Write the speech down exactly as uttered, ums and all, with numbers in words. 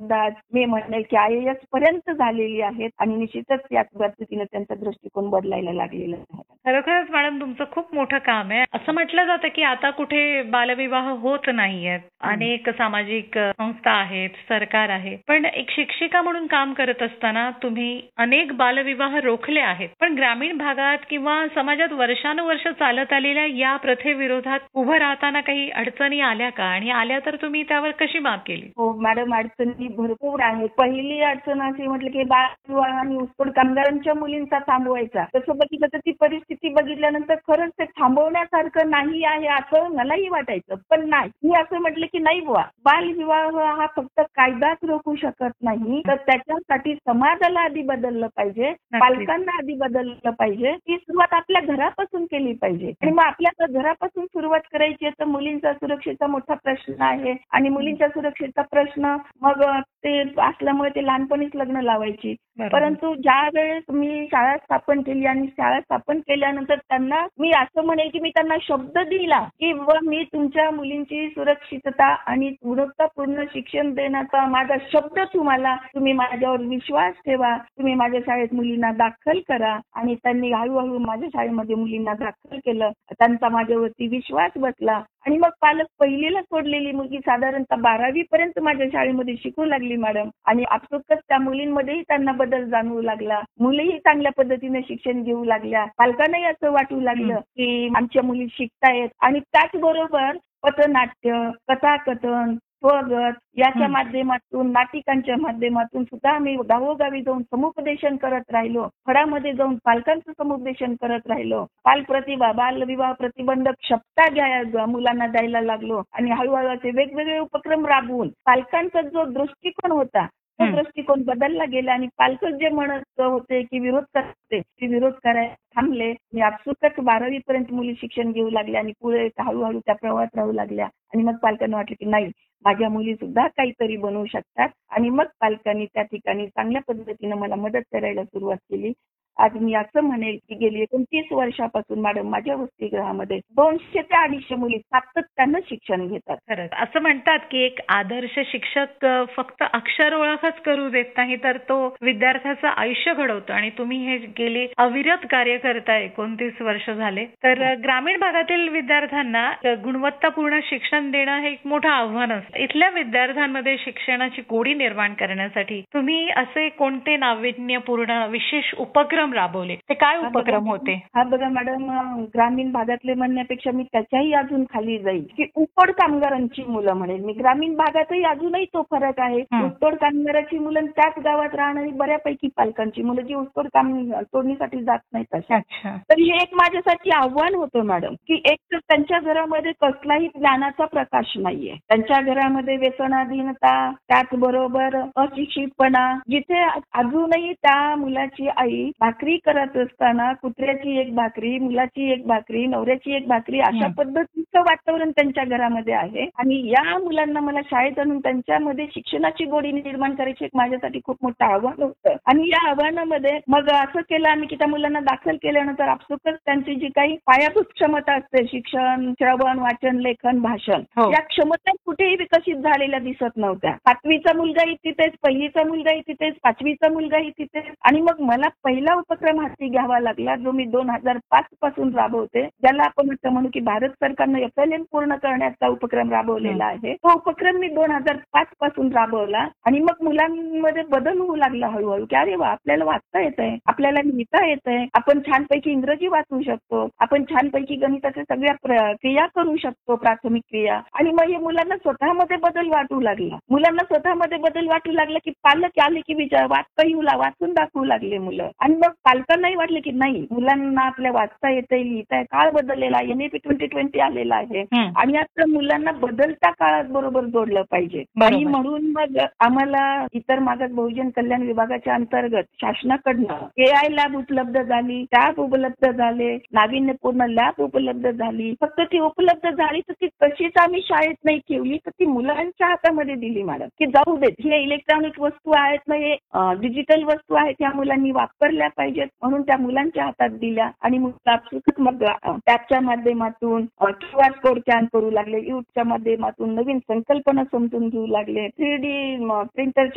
सुद्धा आज मी म्हणेल की आय ए एस पर्यंत झालेली आहेत आणि निश्चितच या पद्धतीने त्यांचा दृष्टिकोन बदलायला लागलेला आहे. खरोखरच मॅडम तुमचं खूप मोठं काम आहे. असं म्हटलं जातं की आता कुठे बालविवाह होत नाहीयेत. अनेक सामाजिक संस्था आहेत, सरकार आहे, पण एक शिक्षिका म्हणून काम करत असताना तुम्ही अनेक बालविवाह रोखले आहेत. पण ग्रामीण भागात किंवा समाजात वर्षानुवर्ष चालत आलेल्या या प्रथेविरोधात उभं राहताना काही अडचणी आल्या का, आणि आल्या तर तुम्ही त्यावर कशी मात केली? हो मॅडम, अडचणी भरपूर आहेत. पहिली अडचण अशी म्हटलं की बालविवाह आणि ऊसतोड कामगारांच्या मुलींचा थांबवायचा. तसं बघितलं तर ती परिस्थिती बघितल्यानंतर खरंच ते थांबवण्यासारखं नाही आहे असं मलाही वाटायचं, पण नाही. मी असं म्हटलं की नाही बुवा, बालविवाह हा फक्त कायदाच रोखू शकत नाही, तर त्याच्यासाठी समाजाला आधी बदललं पाहिजे, पालकांना आधी बदललं पाहिजे. ही सुरुवात आपल्या घरापासून केली पाहिजे. आणि मग आपल्या घरापासून सुरुवात करायची आहे तर मुलींचा सुरक्षेचा मोठा प्रश्न आहे आणि मुलींच्या सुरक्षेचा प्रश्न मग ते असल्यामुळे ते लहानपणीच लग्न लावायची. परंतु ज्या वेळेस मी शाळा स्थापन केली आणि शाळा स्थापन केल्यानंतर त्यांना मी असं म्हणेल की मी त्यांना शब्द दिला की व मी तुमच्या मुलींची सुरक्षितता आणि गुणवत्तापूर्ण शिक्षण देण्याचा माझा शब्द तुम्हाला, तुम्ही माझ्यावर विश्वास ठेवा, तुम्ही माझ्या शाळेत मुलींना दाखल करा. आणि त्यांनी हळूहळू माझ्या शाळेमध्ये मुलींना दाखल केलं. त्यांचा माझ्यावरती विश्वास बसला आणि मग पालक पहिलीला सोडलेली मुलगी साधारणतः बारावी पर्यंत माझ्या शाळेमध्ये शिकू लागली मॅडम. आणि आपसुकच त्या मुलींमध्येही त्यांना बदल जाणवू लागला. मुलीही चांगल्या पद्धतीने शिक्षण घेऊ लागल्या. पालकांनाही असं वाटू लागलं की आमच्या मुली शिकतायत. आणि त्याचबरोबर पथनाट्य, कथाकथन, स्वगत याच्या माध्यमातून, नाटिकांच्या माध्यमातून सुद्धा आम्ही गावोगावी जाऊन समुपदेशन करत राहिलो. फळामध्ये जाऊन पालकांचं समुपदेशन करत राहिलो. बालप्रतिभा, बालविवाह प्रतिबंधक सप्ताह घ्या मुलांना द्यायला लागलो. आणि हळूहळू असे वेगवेगळे उपक्रम राबवून पालकांचा जो दृष्टिकोन होता तो दृष्टिकोन बदलला गेला. आणि पालक जे म्हणत होते की विरोध करते ते विरोध करायला थांबले. मी आपसुकच बारावी पर्यंत मुली शिक्षण घेऊ लागल्या आणि पुढे हळूहळू त्या प्रवाहात राहू लागल्या. आणि मग पालकांना वाटलं की नाही, माझ्या मुली सुद्धा काहीतरी बनवू शकतात. आणि मग पालकांनी त्या ठिकाणी चांगल्या पद्धतीनं मला मदत करायला सुरुवात केली. आज मी असं म्हणेल की गेली एकोणतीस वर्षापासून मॅडम माझ्या वसतिगृहामध्ये दोनशे ते अडीचशे मुली सातत्यानं शिक्षण घेतात. खरंच असं म्हणतात की एक आदर्श शिक्षक फक्त अक्षर ओळखच करू देत नाही, तर तो विद्यार्थ्याचं आयुष्य घडवतो. आणि तुम्ही हे गेले अविरत कार्य करताय, एकोणतीस वर्ष झाले. तर ग्रामीण भागातील विद्यार्थ्यांना गुणवत्तापूर्ण शिक्षण देणं हे एक मोठं आव्हान असतं. इथल्या विद्यार्थ्यांमध्ये शिक्षणाची गोडी निर्माण करण्यासाठी तुम्ही असे कोणते नाविन्यपूर्ण विशेष उपक्रम राबवले, ते काय उपक्रम होते? हा बघा मॅडम, ग्रामीण भागातले म्हणण्यापेक्षा मी त्याच्याही अजून खाली जाईल की ऊसतोड कामगारांची मुलं म्हणेल मी. ग्रामीण भागातही अजूनही तो फरक आहे. ऊसतोड कामगारांची मुलं त्याच गावात राहणारी बऱ्यापैकी पालकांची मुलं जी ऊसतोड काम तोडणीसाठी जात नाहीत अशा. तर हे एक माझ्यासाठी आव्हान होतं मॅडम की एक तर त्यांच्या घरामध्ये कसलाही ज्ञानाचा प्रकाश नाहीये. त्यांच्या घरामध्ये व्यसनाधीनता, त्याचबरोबर अशिक्षितपणा, जिथे अजूनही त्या मुलाची आई भाकरी करत असताना कुत्र्याची एक भाकरी, मुलाची एक भाकरी, नवऱ्याची एक भाकरी अशा पद्धतीचं वातावरण त्यांच्या घरामध्ये आहे. आणि या मुलांना मला शाळेत आणून त्यांच्यामध्ये शिक्षणाची गोडी निर्माण करायची एक माझ्यासाठी खूप मोठं आव्हान होतं. आणि या आव्हानामध्ये मग असं केलं आम्ही की त्या मुलांना दाखल केल्यानंतर आपसुकच त्यांची जी काही पायाभूत क्षमता असते, शिक्षण, श्रवण, वाचन, लेखन, भाषण, या क्षमता कुठेही विकसित झालेल्या दिसत नव्हत्या. सातवीचा मुलगाही तिथेच, पहिलीचा मुलगाही तिथेच, पाचवीचा मुलगाही तिथेच. आणि मग मला पहिला उपक्रम हाती घ्यावा लागला जो मी दोन हजार पाच पासून राबवते, ज्याला आपण म्हणू की भारत सरकारनं एफ एल एम पूर्ण करण्याचा उपक्रम राबवलेला आहे. तो उपक्रम मी दोन हजार पाच पासून राबवला. आणि मग मुलांमध्ये बदल होऊ लागला हळूहळू की अरे वा, आपल्याला वाचता येतंय, आपल्याला लिहिता येतंय, आपण छानपैकी इंग्रजी वाचू शकतो, आपण छानपैकी गणिताच्या सगळ्या क्रिया करू शकतो, प्राथमिक क्रिया. आणि मग हे मुलांना स्वतःमध्ये बदल वाटू लागला. मुलांना स्वतःमध्ये बदल वाटू लागला की पालक आले की विचार वाचता येऊ वाचून दाखवू लागले मुलं. आणि मग पालकांनाही वाटलं की नाही, मुलांना आपल्या वाचता येतंय, लिहिताय. काळ बदललेला आहे, N A P twenty twenty आलेला आहे आणि आता मुलांना बदलत्या काळात बरोबर जोडलं पाहिजे. आणि म्हणून मग आम्हाला इतर मागास बहुजन कल्याण विभागाच्या अंतर्गत शासनाकडनं ए आय लॅब उपलब्ध झाली, टॅब उपलब्ध झाले, नाविन्यपूर्ण लॅब उपलब्ध झाली. फक्त ती उपलब्ध झाली तर ती तशीच आम्ही शाळेत नाही ठेवली, तर ती मुलांच्या हातामध्ये दिली मॅडम की जाऊ देत, हे इलेक्ट्रॉनिक वस्तू आहेत ना, हे डिजिटल वस्तू आहेत, त्या मुलांनी वापरल्या पाहिजेत म्हणून त्या मुलांच्या हातात दिल्या. आणि मग टॅबच्या माध्यमातून क्यू आर कोड स्कॅन करू लागले, युट्यूबच्या माध्यमातून नवीन संकल्पना समजून घेऊ लागले, थ्री डी प्रिंटरच्या